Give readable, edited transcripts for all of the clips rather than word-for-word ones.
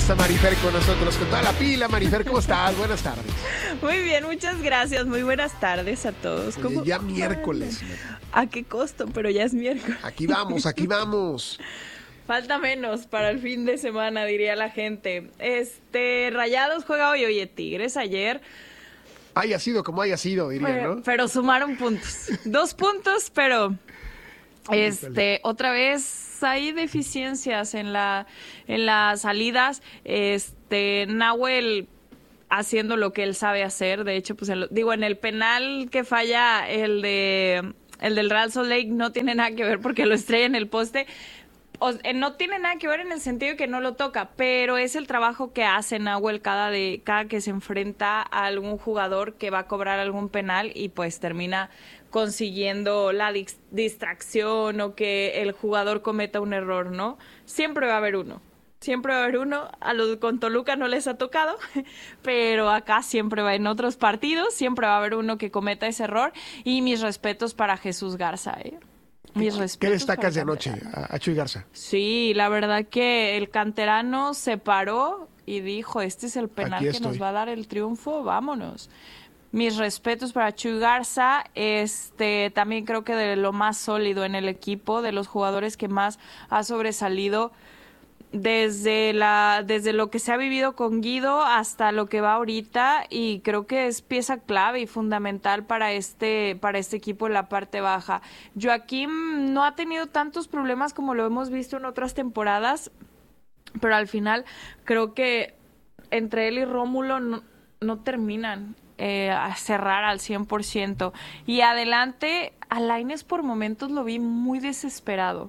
está Marifer con nosotros, con toda la pila. Marifer, ¿cómo estás? Buenas tardes. Muy bien, muchas gracias. Muy buenas tardes a todos. Oye, ya miércoles. ¿A qué costo? Pero ya es miércoles. Aquí vamos, aquí vamos. Falta menos para el fin de semana, diría la gente. Rayados juega hoy, oye, Tigres ayer. Haya sido como haya sido, diría, ¿no? Pero sumaron puntos. 2 puntos, pero otra vez hay deficiencias en las salidas. Nahuel haciendo lo que él sabe hacer. De hecho, pues en el penal que falla el del Real Salt Lake no tiene nada que ver porque lo estrella en el poste. No tiene nada que ver en el sentido de que no lo toca, pero es el trabajo que hace Nahuel cada que se enfrenta a algún jugador que va a cobrar algún penal y pues termina consiguiendo la distracción o que el jugador cometa un error, ¿no? Siempre va a haber uno. Siempre va a haber uno. A los con Toluca no les ha tocado, pero acá siempre va, en otros partidos, siempre va a haber uno que cometa ese error. Y mis respetos para Jesús Garza, ¿Qué destacas de anoche a Chuy Garza? Sí, la verdad que el canterano se paró y dijo, este es el penal que nos va a dar el triunfo, vámonos. Mis respetos para Chuy Garza, también creo que de lo más sólido en el equipo, de los jugadores que más ha sobresalido desde lo que se ha vivido con Guido hasta lo que va ahorita, y creo que es pieza clave y fundamental para este equipo en la parte baja. Joaquín no ha tenido tantos problemas como lo hemos visto en otras temporadas, pero al final creo que entre él y Rómulo no terminan a cerrar al 100%. Y adelante, a Lainez por momentos lo vi muy desesperado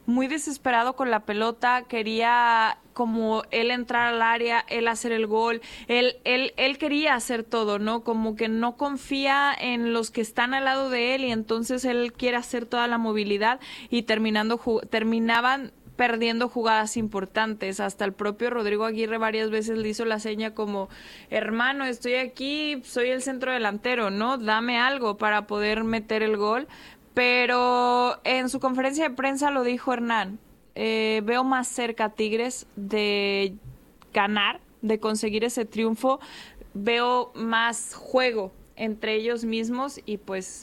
con la pelota, quería como él entrar al área, él hacer el gol, él quería hacer todo, ¿no? Como que no confía en los que están al lado de él y entonces él quiere hacer toda la movilidad y terminaban perdiendo jugadas importantes. Hasta el propio Rodrigo Aguirre varias veces le hizo la seña como, hermano, estoy aquí, soy el centro delantero, ¿no? Dame algo para poder meter el gol. Pero en su conferencia de prensa lo dijo Hernán, veo más cerca a Tigres de ganar, de conseguir ese triunfo, veo más juego entre ellos mismos y pues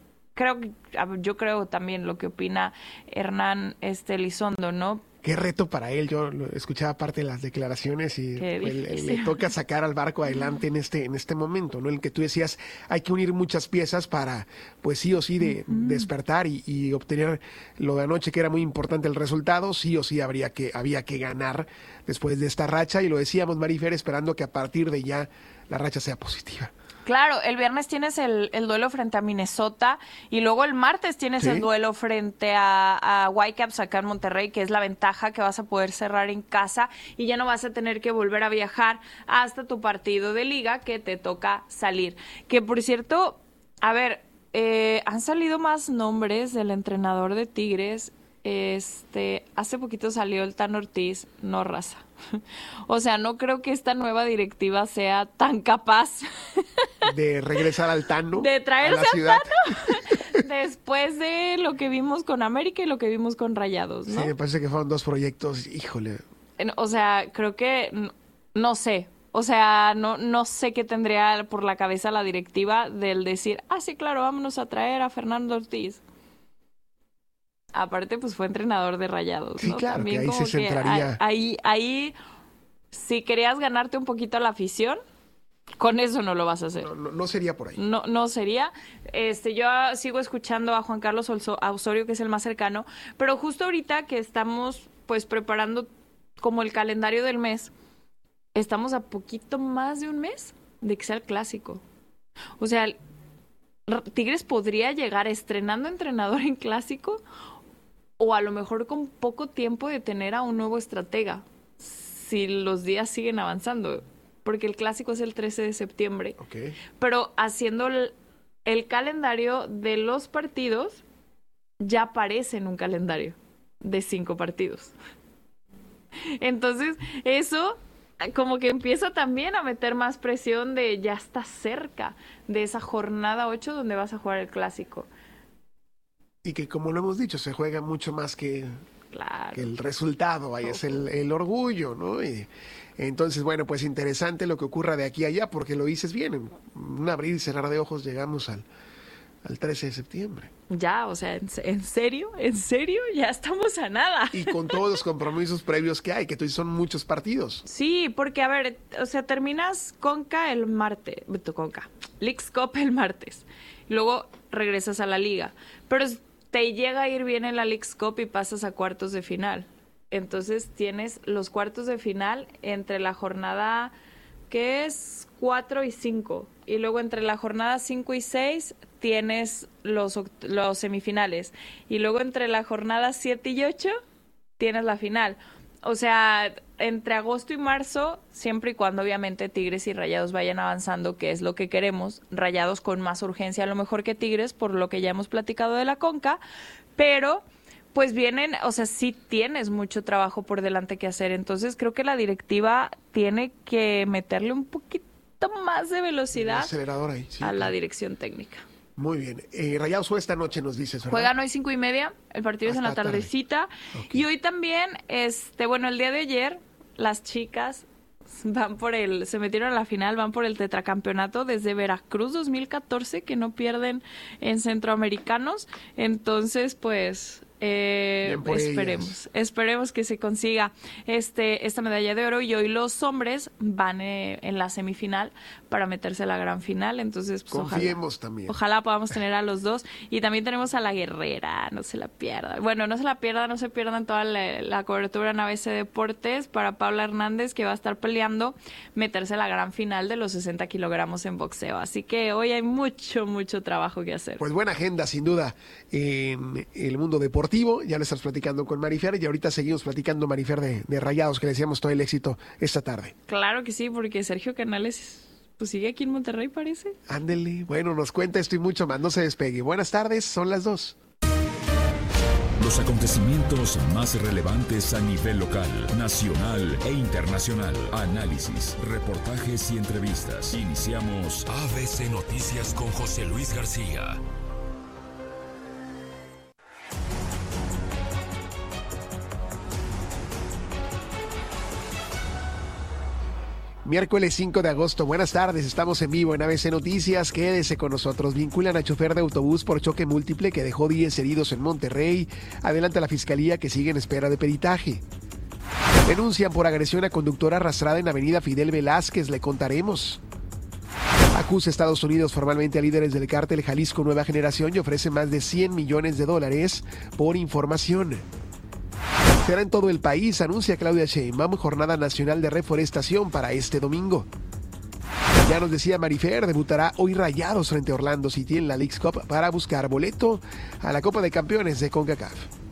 yo creo también lo que opina Hernán Elizondo, ¿no? Qué reto para él. Yo escuchaba parte de las declaraciones y le toca sacar al barco adelante en este momento, ¿no? En el que tú decías, hay que unir muchas piezas para, pues sí o sí, despertar y obtener lo de anoche, que era muy importante el resultado. Sí o sí había que ganar después de esta racha, y lo decíamos, Marifer, esperando que a partir de ya la racha sea positiva. Claro, el viernes tienes el duelo frente a Minnesota y luego el martes tienes el duelo frente a Whitecaps acá en Monterrey, que es la ventaja que vas a poder cerrar en casa y ya no vas a tener que volver a viajar hasta tu partido de liga que te toca salir. Que por cierto, a ver, han salido más nombres del entrenador de Tigres. Hace poquito salió el Tan Ortiz, no raza. O sea, no creo que esta nueva directiva sea tan capaz de regresar al Tano, de traerse a la ciudad. Al Tano después de lo que vimos con América y lo que vimos con Rayados, ¿no? Sí, me parece que fueron 2 proyectos, híjole. O sea, creo que no sé. O sea, no sé qué tendría por la cabeza la directiva del decir, sí, claro, vámonos a traer a Fernando Ortiz. Aparte, pues fue entrenador de Rayados, sí, ¿no? Claro, también que ahí se centraría. Ahí, si querías ganarte un poquito a la afición, con eso no lo vas a hacer. No sería por ahí. No sería. Yo sigo escuchando a Juan Carlos Osorio, que es el más cercano, pero justo ahorita que estamos pues preparando como el calendario del mes, estamos a poquito más de un mes de que sea el clásico. O sea, Tigres podría llegar estrenando entrenador en clásico, o a lo mejor con poco tiempo de tener a un nuevo estratega, si los días siguen avanzando, porque el clásico es el 13 de septiembre. Okay. Pero haciendo el calendario de los partidos, ya aparece en un calendario de 5 partidos. Entonces, eso como que empieza también a meter más presión de ya está cerca de esa jornada 8 donde vas a jugar el clásico. Y que, como lo hemos dicho, se juega mucho más que Claro. Que el resultado, vaya, es el orgullo, ¿no? Y entonces, bueno, pues interesante lo que ocurra de aquí a allá, porque lo dices bien, en un abrir y cerrar de ojos llegamos al 13 de septiembre. Ya, o sea, ¿en serio? Ya estamos a nada. Y con todos los compromisos previos que hay, que tú dices son muchos partidos. Sí, porque, a ver, o sea, terminas Leagues Cup el martes, y luego regresas a la liga, pero te llega a ir bien en la Leagues Cup y pasas a cuartos de final. Entonces tienes los cuartos de final entre la jornada que es 4 y 5, y luego entre la jornada 5 y 6 tienes los semifinales, y luego entre la jornada 7 y 8 tienes la final. O sea, entre agosto y marzo, siempre y cuando obviamente Tigres y Rayados vayan avanzando, que es lo que queremos, Rayados con más urgencia a lo mejor que Tigres, por lo que ya hemos platicado de la Conca, pero pues vienen, o sea, sí tienes mucho trabajo por delante que hacer. Entonces creo que la directiva tiene que meterle un poquito más de velocidad acelerador ahí, sí, a la dirección técnica. Muy bien. Rayados juega esta noche, nos dices, ¿verdad? Juegan hoy 5:30, el partido es en la tardecita. Okay. Y hoy también, bueno, el día de ayer, las chicas se metieron a la final, van por el tetracampeonato desde Veracruz 2014, que no pierden en Centroamericanos. Entonces, pues esperemos que se consiga esta medalla de oro, y hoy los hombres van en la semifinal para meterse a la gran final. Entonces, pues, confiemos también. Ojalá podamos tener a los dos. Y también tenemos a la guerrera, no se la pierdan. Bueno, no se pierdan toda la cobertura en ABC Deportes para Paula Hernández, que va a estar peleando meterse a la gran final de los 60 kilogramos en boxeo. Así que hoy hay mucho trabajo que hacer. Pues buena agenda, sin duda, en el mundo deportivo. Ya lo estás platicando con Marifer, y ahorita seguimos platicando, Marifer, de Rayados, que le deseamos todo el éxito esta tarde. Claro que sí, porque Sergio Canales pues sigue aquí en Monterrey, parece. Ándele, bueno, nos cuenta esto y mucho más, no se despegue. Buenas tardes, son las 2. Los acontecimientos más relevantes a nivel local, nacional e internacional. Análisis, reportajes y entrevistas. Iniciamos ABC Noticias con José Luis García. Miércoles 5 de agosto, buenas tardes, estamos en vivo en ABC Noticias, quédese con nosotros. Vinculan a chofer de autobús por choque múltiple que dejó 10 heridos en Monterrey. Adelanta la fiscalía, que sigue en espera de peritaje. Denuncian por agresión a conductora arrastrada en Avenida Fidel Velázquez, le contaremos. Acusa Estados Unidos formalmente a líderes del cártel Jalisco Nueva Generación y ofrece más de $100 millones por información. Será en todo el país, anuncia Claudia Sheinbaum, jornada nacional de reforestación para este domingo. Ya nos decía Marifer, debutará hoy Rayados frente a Orlando City en la Leagues Cup para buscar boleto a la Copa de Campeones de CONCACAF.